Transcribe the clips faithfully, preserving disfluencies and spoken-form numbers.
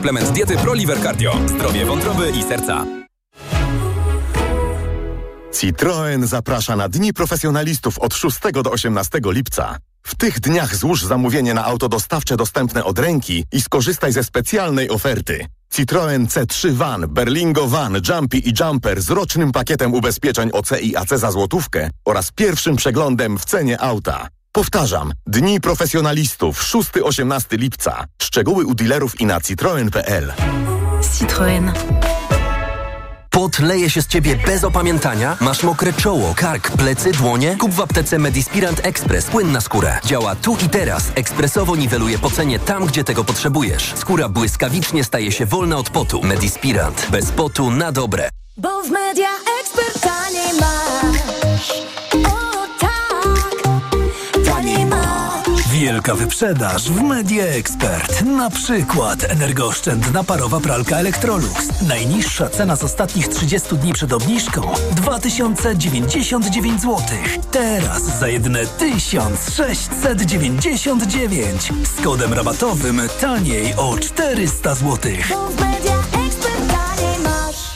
Suplement diety ProLiver Cardio. Zdrowie wątroby i serca. Citroen zaprasza na Dni Profesjonalistów od szóstego do osiemnastego lipca. W tych dniach złóż zamówienie na auto dostawcze dostępne od ręki i skorzystaj ze specjalnej oferty. Citroen C trzy Van, Berlingo Van, Jumpy i Jumper z rocznym pakietem ubezpieczeń O C i A C za złotówkę oraz pierwszym przeglądem w cenie auta. Powtarzam, Dni Profesjonalistów szóstego do osiemnastego lipca. Szczegóły u dealerów i na citroen kropka p l. Citroen. Pot leje się z ciebie bez opamiętania? Masz mokre czoło, kark, plecy, dłonie? Kup w aptece Medispirant Express płyn na skórę. Działa tu i teraz. Ekspresowo niweluje pocenie tam, gdzie tego potrzebujesz. Skóra błyskawicznie staje się wolna od potu. Medispirant. Bez potu na dobre. Bo w Media Expert taniej masz. O tak, taniej masz. Wielka wyprzedaż w Media Expert. Na przykład energooszczędna parowa pralka Electrolux. Najniższa cena z ostatnich trzydziestu dni przed obniżką dwa tysiące dziewięćdziesiąt dziewięć złotych. Teraz za jedyne tysiąc sześćset dziewięćdziesiąt dziewięć. Z kodem rabatowym taniej o czterysta złotych. Bo w Media Expert taniej masz.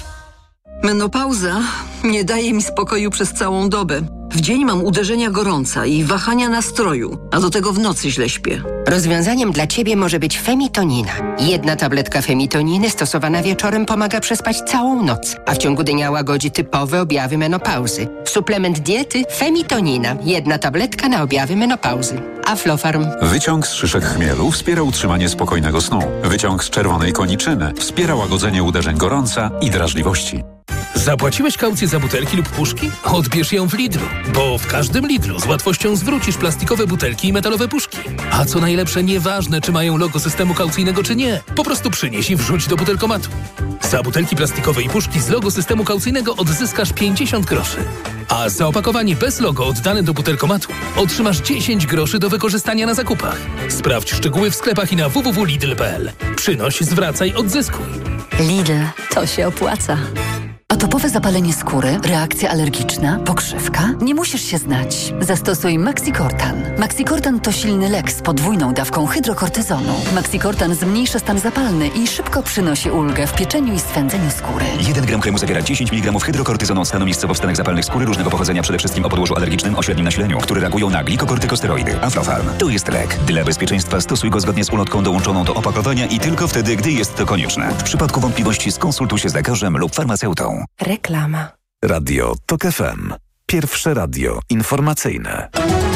Menopauza nie daje mi spokoju przez całą dobę. W dzień mam uderzenia gorąca i wahania nastroju, a do tego w nocy źle śpię. Rozwiązaniem dla Ciebie może być Femitonina. Jedna tabletka Femitoniny stosowana wieczorem pomaga przespać całą noc, a w ciągu dnia łagodzi typowe objawy menopauzy. Suplement diety Femitonina. Jedna tabletka na objawy menopauzy. Aflofarm. Wyciąg z szyszek chmielu wspiera utrzymanie spokojnego snu. Wyciąg z czerwonej koniczyny wspiera łagodzenie uderzeń gorąca i drażliwości. Zapłaciłeś kaucję za butelki lub puszki? Odbierz ją w Lidlu, bo w każdym Lidlu z łatwością zwrócisz plastikowe butelki i metalowe puszki. A co najlepsze, nieważne czy mają logo systemu kaucyjnego czy nie, po prostu przynieś i wrzuć do butelkomatu. Za butelki plastikowe i puszki z logo systemu kaucyjnego odzyskasz pięćdziesiąt groszy. A za opakowanie bez logo oddane do butelkomatu otrzymasz dziesięć groszy do wykorzystania na zakupach. Sprawdź szczegóły w sklepach i na w w w kropka lidl kropka p l. Przynoś, zwracaj, odzyskuj. Lidl, to się opłaca. Atopowe zapalenie skóry, reakcja alergiczna, pokrzywka? Nie musisz się znać. Zastosuj Maxicortan. Maxicortan to silny lek z podwójną dawką hydrokortyzonu. Maxicortan zmniejsza stan zapalny i szybko przynosi ulgę w pieczeniu i swędzeniu skóry. jeden gram kremu zawiera dziesięć miligramów hydrokortyzonu stanowiskowo w stanach zapalnych skóry różnego pochodzenia, przede wszystkim o podłożu alergicznym o średnim nasileniu, które reagują na glikokortykosteroidy. Aflofarm. To jest lek. Dla bezpieczeństwa stosuj go zgodnie z ulotką dołączoną do opakowania i tylko wtedy, gdy jest to konieczne. W przypadku wątpliwości skonsultuj się z lekarzem lub farmaceutą. Reklama. Radio TOK F M. Pierwsze radio informacyjne.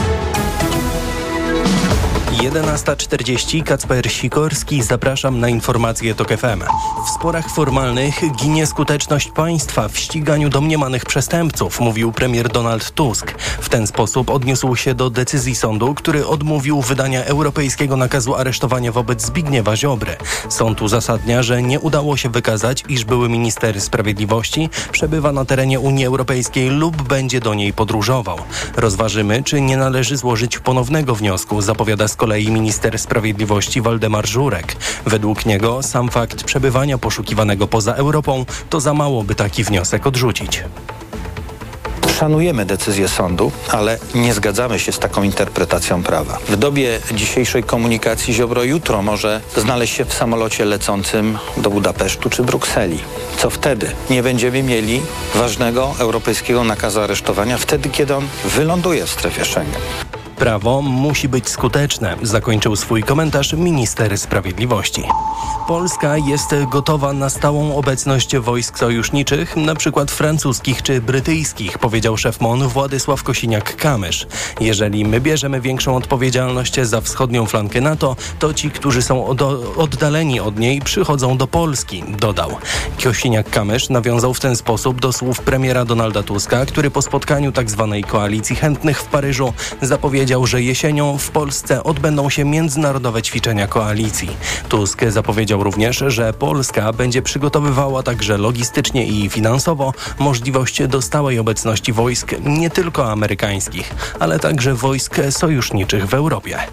jedenasta czterdzieści. Kacper Sikorski. Zapraszam na informacje TOK F M. W sporach formalnych ginie skuteczność państwa w ściganiu domniemanych przestępców, mówił premier Donald Tusk. W ten sposób odniósł się do decyzji sądu, który odmówił wydania europejskiego nakazu aresztowania wobec Zbigniewa Ziobry. Sąd uzasadnia, że nie udało się wykazać, iż były minister sprawiedliwości przebywa na terenie Unii Europejskiej lub będzie do niej podróżował. Rozważymy, czy nie należy złożyć ponownego wniosku, zapowiada z kolei minister sprawiedliwości Waldemar Żurek. Według niego sam fakt przebywania poszukiwanego poza Europą to za mało, by taki wniosek odrzucić. Szanujemy decyzję sądu, ale nie zgadzamy się z taką interpretacją prawa. W dobie dzisiejszej komunikacji Ziobro jutro może znaleźć się w samolocie lecącym do Budapesztu czy Brukseli. Co wtedy? Nie będziemy mieli ważnego europejskiego nakazu aresztowania wtedy, kiedy on wyląduje w strefie Schengen. Prawo musi być skuteczne, zakończył swój komentarz minister sprawiedliwości. Polska jest gotowa na stałą obecność wojsk sojuszniczych, na przykład francuskich czy brytyjskich, powiedział szef M O N Władysław Kosiniak-Kamysz. Jeżeli my bierzemy większą odpowiedzialność za wschodnią flankę NATO, to ci, którzy są od- oddaleni od niej, przychodzą do Polski, dodał. Kosiniak-Kamysz nawiązał w ten sposób do słów premiera Donalda Tuska, który po spotkaniu tzw. koalicji chętnych w Paryżu zapowiedział, że jesienią w Polsce odbędą się międzynarodowe ćwiczenia koalicji. Tusk zapowiedział również, że Polska będzie przygotowywała także logistycznie i finansowo możliwość do stałej obecności wojsk nie tylko amerykańskich, ale także wojsk sojuszniczych w Europie.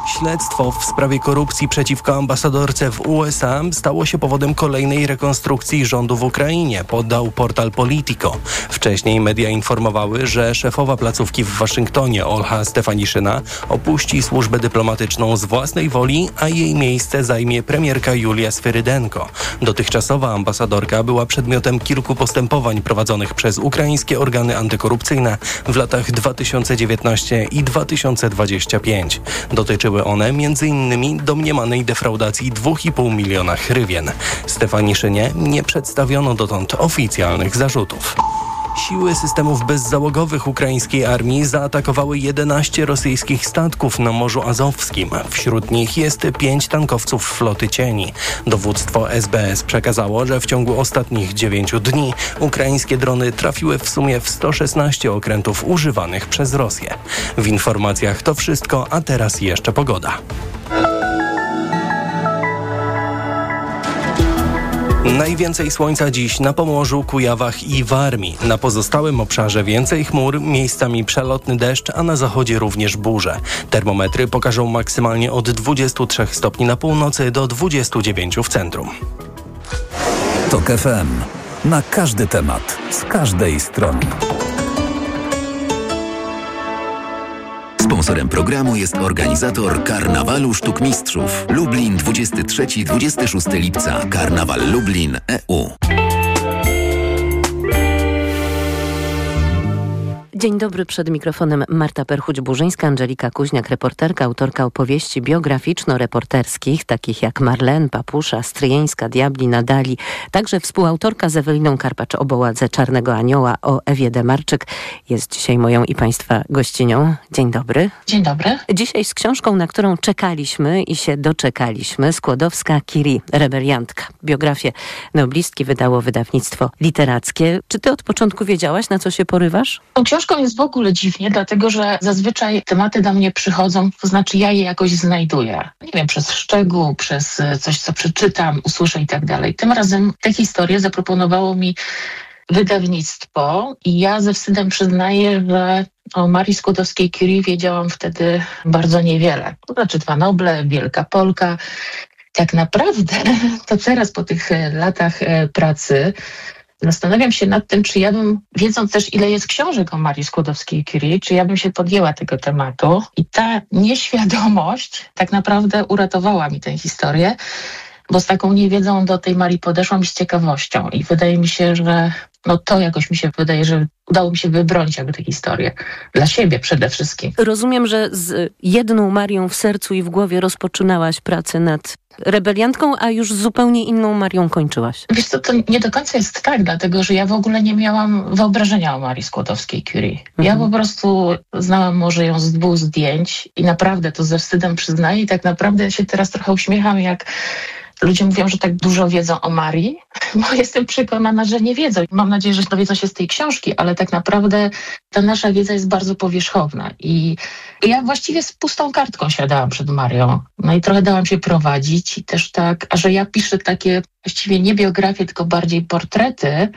Śledztwo w sprawie korupcji przeciwko ambasadorce w U S A stało się powodem kolejnej rekonstrukcji rządu w Ukrainie, podał portal Politico. Wcześniej media informowały, że szefowa placówki w Waszyngtonie, Olha Stefaniszyna, opuści służbę dyplomatyczną z własnej woli, a jej miejsce zajmie premierka Julia Swyrydenko. Dotychczasowa ambasadorka była przedmiotem kilku postępowań prowadzonych przez ukraińskie organy antykorupcyjne w latach dwa tysiące dziewiętnastym i dwa tysiące dwudziestym piątym. Dotyczyły one między innymi domniemanej defraudacji dwa i pół miliona hrywien. Stefaniszynie nie przedstawiono dotąd oficjalnych zarzutów. Siły systemów bezzałogowych ukraińskiej armii zaatakowały jedenaście rosyjskich statków na Morzu Azowskim. Wśród nich jest pięć tankowców floty cieni. Dowództwo S B S przekazało, że w ciągu ostatnich dziewięciu dni ukraińskie drony trafiły w sumie w sto szesnaście okrętów używanych przez Rosję. W informacjach to wszystko, a teraz jeszcze pogoda. Najwięcej słońca dziś na Pomorzu, Kujawach i Warmii. Na pozostałym obszarze więcej chmur, miejscami przelotny deszcz, a na zachodzie również burze. Termometry pokażą maksymalnie od dwudziestu trzech stopni na północy do dwudziestu dziewięciu w centrum. Tok F M. Na każdy temat, z każdej strony. Sponsorem programu jest organizator Karnawalu Sztuk Mistrzów. Lublin dwudziestego trzeciego do dwudziestego szóstego lipca. Karnawal Lublin E U. Dzień dobry, przed mikrofonem Marta Perchuć-Burzyńska, Angelika Kuźniak, reporterka, autorka opowieści biograficzno-reporterskich, takich jak Marlen, Papusza, Stryjeńska, Diabli, Nadali, także współautorka z Eweliną Karpacz o Boładze Czarnego Anioła, o Ewie Demarczyk. Jest dzisiaj moją i Państwa gościnią. Dzień dobry. Dzień dobry. Dzisiaj z książką, na którą czekaliśmy i się doczekaliśmy. Skłodowska-Curie, rebeliantka. Biografię noblistki wydało wydawnictwo literackie. Czy ty od początku wiedziałaś, na co się porywasz? Tą książką jest w ogóle dziwnie, dlatego że zazwyczaj tematy do mnie przychodzą, to znaczy ja je jakoś znajduję. Nie wiem, przez szczegół, przez coś, co przeczytam, usłyszę i tak dalej. Tym razem tę historię zaproponowało mi wydawnictwo i ja ze wstydem przyznaję, że o Marii Skłodowskiej-Curie wiedziałam wtedy bardzo niewiele. To znaczy dwa Noble, Wielka Polka. Tak naprawdę to teraz po tych latach pracy zastanawiam się nad tym, czy ja bym, wiedząc też ile jest książek o Marii Skłodowskiej-Curie, czy ja bym się podjęła tego tematu. I ta nieświadomość tak naprawdę uratowała mi tę historię, bo z taką niewiedzą do tej Marii podeszłam z ciekawością i wydaje mi się, że no to jakoś mi się wydaje, że udało mi się wybronić jakby tę historię. Dla siebie przede wszystkim. Rozumiem, że z jedną Marią w sercu i w głowie rozpoczynałaś pracę nad rebeliantką, a już z zupełnie inną Marią kończyłaś. Wiesz co, to nie do końca jest tak, dlatego że ja w ogóle nie miałam wyobrażenia o Marii Skłodowskiej-Curie. Mhm. Ja po prostu znałam może ją z dwóch zdjęć i naprawdę to ze wstydem przyznaję i tak naprawdę się teraz trochę uśmiecham, jak ludzie mówią, że tak dużo wiedzą o Marii, bo jestem przekonana, że nie wiedzą. Mam nadzieję, że dowiedzą się z tej książki, ale tak naprawdę ta nasza wiedza jest bardzo powierzchowna. I ja właściwie z pustą kartką siadałam przed Marią. No i trochę dałam się prowadzić i też tak, a że ja piszę takie właściwie nie biografie, tylko bardziej portrety,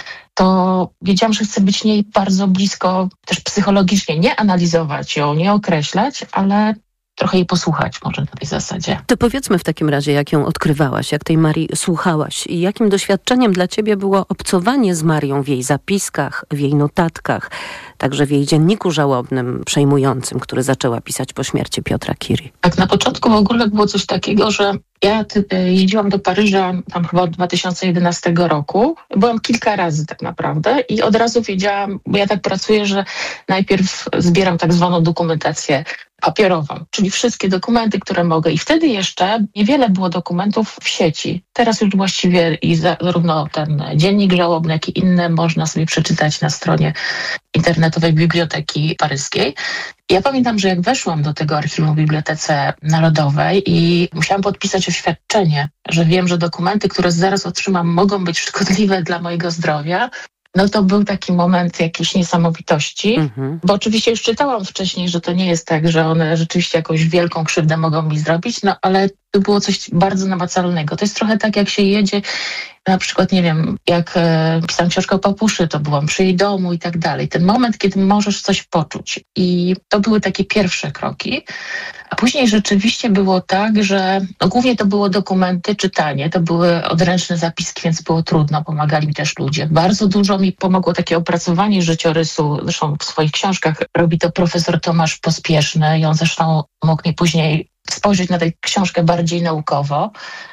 to wiedziałam, że chcę być niej bardzo blisko też psychologicznie, nie analizować ją, nie określać, ale trochę jej posłuchać może na tej zasadzie. To powiedzmy w takim razie, jak ją odkrywałaś, jak tej Marii słuchałaś i jakim doświadczeniem dla ciebie było obcowanie z Marią w jej zapiskach, w jej notatkach, także w jej dzienniku żałobnym, przejmującym, który zaczęła pisać po śmierci Piotra Curie. Tak, na początku w ogóle było coś takiego, że ja jeździłam do Paryża tam chyba od dwa tysiące jedenastego roku. Byłam kilka razy tak naprawdę i od razu wiedziałam, bo ja tak pracuję, że najpierw zbieram tak zwaną dokumentację papierową, czyli wszystkie dokumenty, które mogę. I wtedy jeszcze niewiele było dokumentów w sieci. Teraz już właściwie i zarówno ten dziennik żałobny, jak i inne można sobie przeczytać na stronie internetowej Biblioteki Paryskiej. Ja pamiętam, że jak weszłam do tego archiwum w Bibliotece Narodowej i musiałam podpisać oświadczenie, że wiem, że dokumenty, które zaraz otrzymam, mogą być szkodliwe dla mojego zdrowia, no to był taki moment jakiejś niesamowitości, mhm. bo oczywiście już czytałam wcześniej, że to nie jest tak, że one rzeczywiście jakąś wielką krzywdę mogą mi zrobić, no ale to było coś bardzo namacalnego. To jest trochę tak, jak się jedzie, na przykład, nie wiem, jak e, pisałam książkę o Papuszy, to byłam przy jej domu i tak dalej. Ten moment, kiedy możesz coś poczuć. I to były takie pierwsze kroki. A później rzeczywiście było tak, że no, głównie to było dokumenty, czytanie, to były odręczne zapiski, więc było trudno, pomagali mi też ludzie. Bardzo dużo mi pomogło takie opracowanie życiorysu, zresztą w swoich książkach robi to profesor Tomasz Pospieszny i on zresztą mógł mi później spojrzeć na tę książkę bardziej naukowo.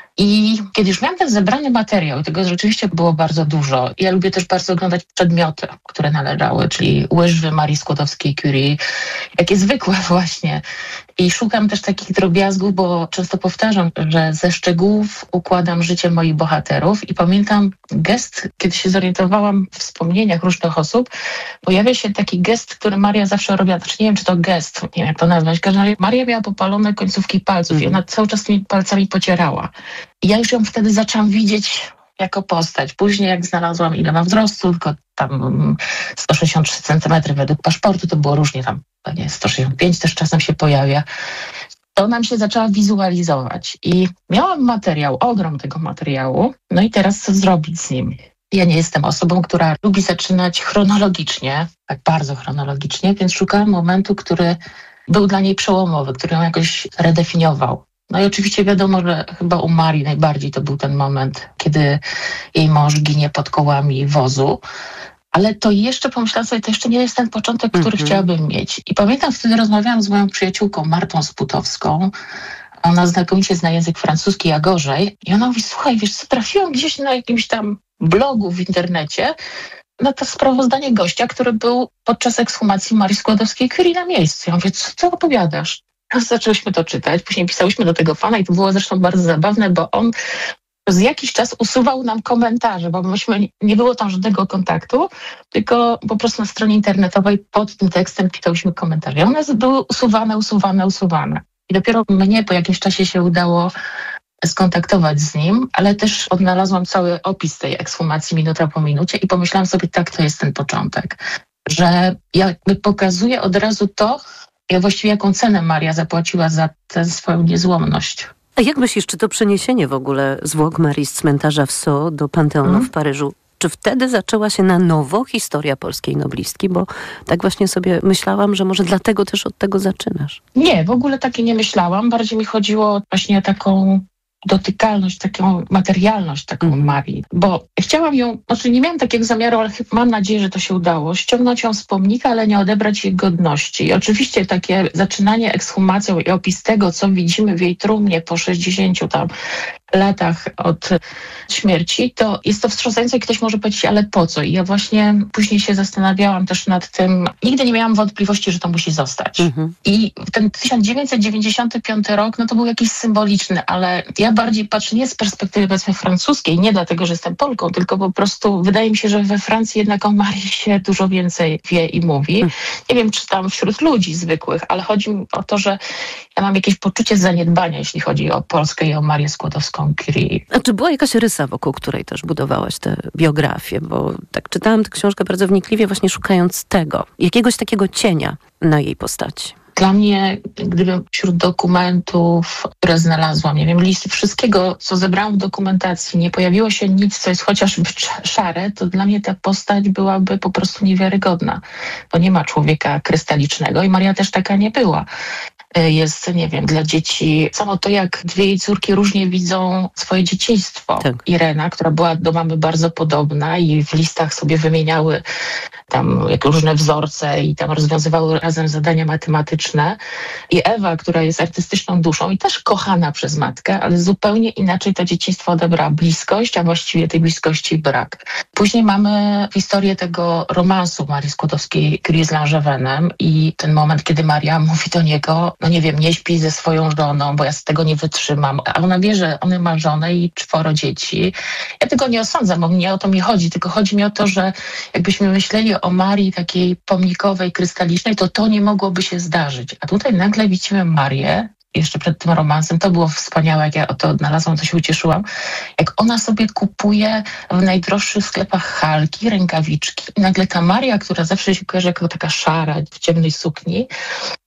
I kiedy już miałam ten zebrany materiał, tego rzeczywiście było bardzo dużo. Ja lubię też bardzo oglądać przedmioty, które należały, czyli łyżwy Marii Skłodowskiej-Curie, jakie zwykłe właśnie. I szukam też takich drobiazgów, bo często powtarzam, że ze szczegółów układam życie moich bohaterów i pamiętam gest, kiedy się zorientowałam w wspomnieniach różnych osób, pojawia się taki gest, który Maria zawsze robiła, znaczy nie wiem, czy to gest, nie wiem jak to nazwać, w każdym razie Maria miała popalone końcówki palców mm. i ona cały czas tymi palcami pocierała. I ja już ją wtedy zaczęłam widzieć jako postać. Później jak znalazłam, ile mam wzrostu, tylko tam sto sześćdziesiąt trzy centymetry według paszportu, to było różnie tam, nie, sto sześćdziesiąt pięć też czasem się pojawia. To nam się zaczęła wizualizować i miałam materiał, ogrom tego materiału, no i teraz co zrobić z nim? Ja nie jestem osobą, która lubi zaczynać chronologicznie, tak bardzo chronologicznie, więc szukałam momentu, który był dla niej przełomowy, który ją jakoś redefiniował. No i oczywiście wiadomo, że chyba u Marii najbardziej to był ten moment, kiedy jej mąż ginie pod kołami wozu. Ale to jeszcze pomyślałam sobie, to jeszcze nie jest ten początek, który mm-hmm. chciałabym mieć. I pamiętam, wtedy rozmawiałam z moją przyjaciółką Martą Sputowską. Ona znakomicie zna język francuski, ja gorzej. I ona mówi, słuchaj, wiesz co, trafiłam gdzieś na jakimś tam blogu w internecie na to sprawozdanie gościa, który był podczas ekshumacji Marii Skłodowskiej-Curie na miejscu. Ja mówię, co ty opowiadasz? Zaczęłyśmy to czytać, później pisałyśmy do tego fana i to było zresztą bardzo zabawne, bo on przez jakiś czas usuwał nam komentarze, bo myśmy, nie było tam żadnego kontaktu, tylko po prostu na stronie internetowej pod tym tekstem pisałyśmy komentarze. I one były usuwane, usuwane, usuwane. I dopiero mnie po jakimś czasie się udało skontaktować z nim, ale też odnalazłam cały opis tej ekshumacji minuta po minucie i pomyślałam sobie, tak, to jest ten początek, że jakby pokazuje od razu to, ja właściwie jaką cenę Maria zapłaciła za tę swoją niezłomność. A jak myślisz, czy to przeniesienie w ogóle zwłok Marii z cmentarza w Sceaux do Panteonu hmm. w Paryżu, czy wtedy zaczęła się na nowo historia polskiej noblistki? Bo tak właśnie sobie myślałam, że może dlatego też od tego zaczynasz. Nie, w ogóle takie nie myślałam. Bardziej mi chodziło właśnie o taką dotykalność, taką materialność taką mm. Marii, bo chciałam ją, znaczy nie miałam takiego zamiaru, ale mam nadzieję, że to się udało, ściągnąć ją z pomnika, ale nie odebrać jej godności. I oczywiście takie zaczynanie ekshumacją i opis tego, co widzimy w jej trumnie po sześćdziesięciu tam latach od śmierci, to jest to wstrząsające i ktoś może powiedzieć, ale po co? I ja właśnie później się zastanawiałam też nad tym, nigdy nie miałam wątpliwości, że to musi zostać. Mm-hmm. I ten tysiąc dziewięćset dziewięćdziesiąty piąty rok, no to był jakiś symboliczny, ale ja bardziej patrzę nie z perspektywy powiedzmy francuskiej, nie dlatego, że jestem Polką, tylko po prostu wydaje mi się, że we Francji jednak o Marii się dużo więcej wie i mówi. Mm. Nie wiem, czy tam wśród ludzi zwykłych, ale chodzi mi o to, że ja mam jakieś poczucie zaniedbania, jeśli chodzi o Polskę i o Marię Skłodowską-Curie. A czy była jakaś rysa, wokół której też budowałaś tę biografię? Bo tak czytałam tę książkę bardzo wnikliwie, właśnie szukając tego, jakiegoś takiego cienia na jej postaci. Dla mnie, gdybym wśród dokumentów, które znalazłam, nie wiem, listy wszystkiego, co zebrałam w dokumentacji, nie pojawiło się nic, co jest chociażby szare, to dla mnie ta postać byłaby po prostu niewiarygodna, bo nie ma człowieka krystalicznego i Maria też taka nie była. Jest, nie wiem, dla dzieci, samo to, jak dwie jej córki różnie widzą swoje dzieciństwo. Tak. Irena, która była do mamy bardzo podobna i w listach sobie wymieniały tam jak różne wzorce i tam rozwiązywały razem zadania matematyczne. I Ewa, która jest artystyczną duszą i też kochana przez matkę, ale zupełnie inaczej to dzieciństwo odebrała bliskość, a właściwie tej bliskości brak. Później mamy historię tego romansu Marii Skłodowskiej-Curie z Langevenem i ten moment, kiedy Maria mówi do niego, no nie wiem, nie śpi ze swoją żoną, bo ja z tego nie wytrzymam. A ona wie, że on ma żonę i czworo dzieci. Ja tego nie osądzam, bo nie o to mi chodzi, tylko chodzi mi o to, że jakbyśmy myśleli o Marii takiej pomnikowej, krystalicznej, to to nie mogłoby się zdarzyć. A tutaj nagle widzimy Marię, jeszcze przed tym romansem, to było wspaniałe, jak ja to odnalazłam, to się ucieszyłam, jak ona sobie kupuje w najdroższych sklepach halki, rękawiczki i nagle ta Maria, która zawsze się kojarzy jako taka szara w ciemnej sukni,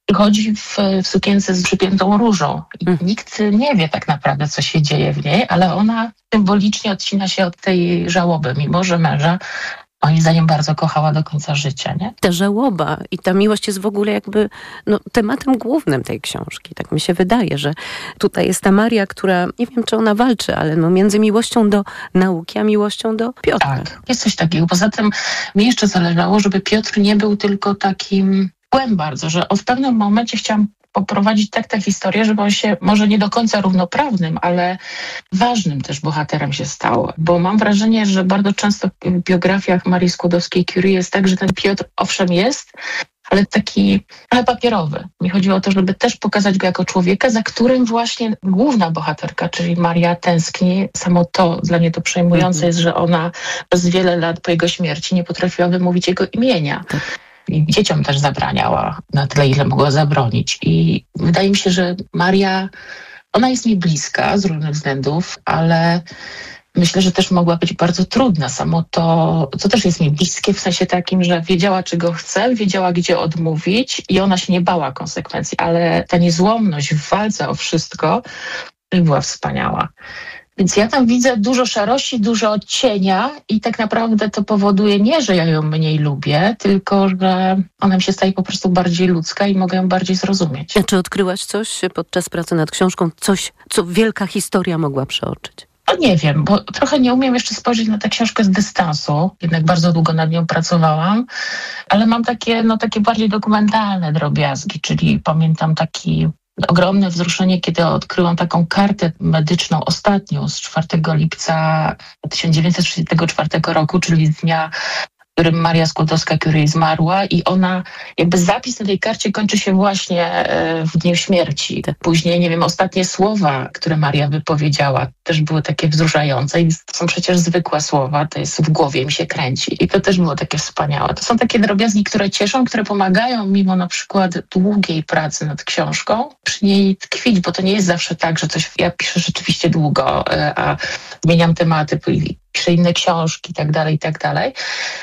chodzi w, w sukience z przypiętą różą. I mm. nikt nie wie tak naprawdę, co się dzieje w niej, ale ona symbolicznie odcina się od tej żałoby, mimo że męża moim zdaniem bardzo kochała do końca życia, nie? Ta żałoba i ta miłość jest w ogóle jakby no, tematem głównym tej książki. Tak mi się wydaje, że tutaj jest ta Maria, która, nie wiem, czy ona walczy, ale no, między miłością do nauki, a miłością do Piotra. Tak, jest coś takiego. Poza tym mi jeszcze zależało, żeby Piotr nie był tylko takim tłem bardzo, że w pewnym momencie chciałam poprowadzić tak tę historię, żeby on się może nie do końca równoprawnym, ale ważnym też bohaterem się stał. Bo mam wrażenie, że bardzo często w biografiach Marii Skłodowskiej-Curie jest tak, że ten Piotr owszem jest, ale taki ale papierowy. Mi chodziło o to, żeby też pokazać go jako człowieka, za którym właśnie główna bohaterka, czyli Maria, tęskni. Samo to dla mnie to przejmujące mm-hmm. jest, że ona przez wiele lat po jego śmierci nie potrafiła wymówić jego imienia. I dzieciom też zabraniała na tyle, ile mogła zabronić. I wydaje mi się, że Maria, ona jest mi bliska z różnych względów, ale myślę, że też mogła być bardzo trudna. Samo to, to też jest mi bliskie w sensie takim, że wiedziała, czego chce, wiedziała, gdzie odmówić i ona się nie bała konsekwencji, ale ta niezłomność w walce o wszystko była wspaniała. Więc ja tam widzę dużo szarości, dużo cienia i tak naprawdę to powoduje nie, że ja ją mniej lubię, tylko że ona mi się staje po prostu bardziej ludzka i mogę ją bardziej zrozumieć. A czy odkryłaś coś podczas pracy nad książką, coś, co wielka historia mogła przeoczyć? No nie wiem, bo trochę nie umiem jeszcze spojrzeć na tę książkę z dystansu, jednak bardzo długo nad nią pracowałam, ale mam takie, no, takie bardziej dokumentalne drobiazgi, czyli pamiętam taki ogromne wzruszenie, kiedy odkryłam taką kartę medyczną ostatnią z czwartego lipca tysiąc dziewięćset trzydziestego czwartego roku, czyli z dnia, w którym Maria Skłodowska-Curie zmarła i ona, jakby zapis na tej karcie kończy się właśnie w dniu śmierci. Później, nie wiem, ostatnie słowa, które Maria wypowiedziała, też były takie wzruszające i to są przecież zwykłe słowa, to jest w głowie mi się kręci i to też było takie wspaniałe. To są takie drobiazgi, które cieszą, które pomagają mimo na przykład długiej pracy nad książką przy niej tkwić, bo to nie jest zawsze tak, że coś, ja piszę rzeczywiście długo, a zmieniam tematy, piszę inne książki i tak dalej, i tak dalej.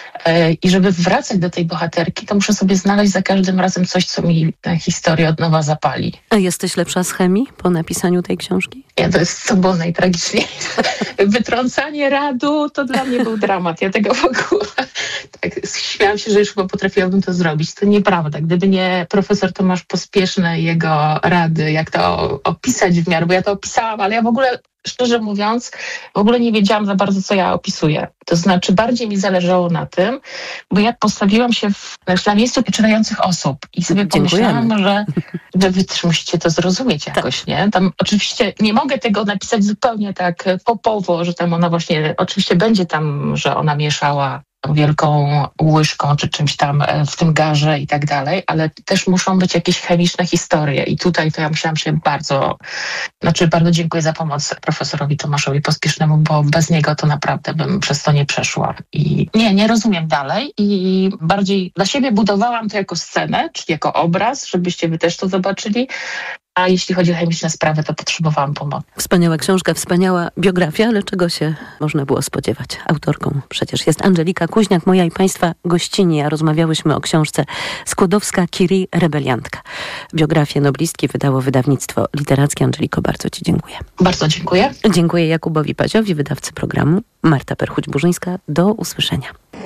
I żeby wracać do tej bohaterki, to muszę sobie znaleźć za każdym razem coś, co mi tę historię od nowa zapali. A jesteś lepsza z chemii po napisaniu tej książki? Ja to jest co było najtragiczniej. Wytrącanie radu to dla mnie był dramat. Ja tego w ogóle tak śmiałam się, że już chyba potrafiłabym to zrobić. To nieprawda. Gdyby nie profesor Tomasz Pospieszny i jego rady, jak to opisać w miarę, bo ja to opisałam, ale ja w ogóle szczerze mówiąc, w ogóle nie wiedziałam za bardzo, co ja opisuję. To znaczy, bardziej mi zależało na tym, bo ja postawiłam się w, na miejscu czytających osób i sobie pomyślałam, że, że wy też musicie to zrozumieć jakoś, nie? Tam oczywiście nie mogę tego napisać zupełnie tak popowo, że tam ona właśnie, oczywiście będzie tam, że ona mieszała wielką łyżką czy czymś tam w tym garze i tak dalej, ale też muszą być jakieś chemiczne historie i tutaj to ja musiałam się bardzo, znaczy bardzo dziękuję za pomoc profesorowi Tomaszowi Pospiesznemu, bo bez niego to naprawdę bym przez to nie przeszła i nie, nie rozumiem dalej i bardziej dla siebie budowałam to jako scenę, czyli jako obraz, żebyście wy też to zobaczyli. A jeśli chodzi o chemiczne sprawy, to potrzebowałam pomocy. Wspaniała książka, wspaniała biografia, ale czego się można było spodziewać? Autorką przecież jest Andżelika Kuźniak, moja i Państwa gościni, a rozmawiałyśmy o książce Skłodowska-Curie Rebeliantka. Biografię noblistki wydało wydawnictwo literackie. Andżeliko, bardzo Ci dziękuję. Bardzo dziękuję. Dziękuję Jakubowi Paziowi, wydawcy programu. Marta Perchuć-Burzyńska, do usłyszenia.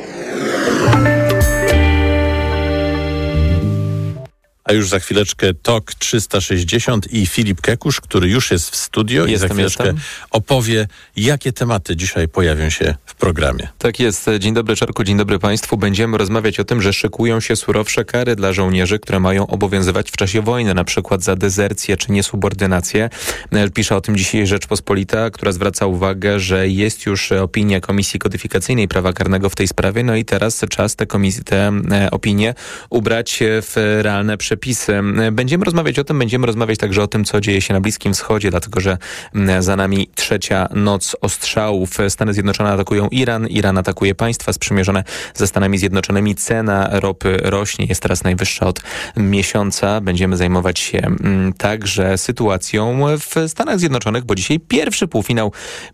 A już za chwileczkę T O K trzysta sześćdziesiąt i Filip Kekusz, który już jest w studio jestem, i za chwileczkę jestem. opowie, jakie tematy dzisiaj pojawią się w programie. Tak jest. Dzień dobry Czarku, dzień dobry Państwu. Będziemy rozmawiać o tym, że szykują się surowsze kary dla żołnierzy, które mają obowiązywać w czasie wojny, na przykład za dezercję czy niesubordynację. Pisze o tym dzisiaj Rzeczpospolita, która zwraca uwagę, że jest już opinia Komisji Kodyfikacyjnej Prawa Karnego w tej sprawie, no i teraz czas te, komisji, te opinie ubrać w realne przepisy. Przepisy. Będziemy rozmawiać o tym, będziemy rozmawiać także o tym, co dzieje się na Bliskim Wschodzie, dlatego że za nami trzecia noc ostrzałów. Stany Zjednoczone atakują Iran, Iran atakuje państwa sprzymierzone ze Stanami Zjednoczonymi. Cena ropy rośnie, jest teraz najwyższa od miesiąca. Będziemy zajmować się także sytuacją w Stanach Zjednoczonych, bo dzisiaj pierwszy półfinał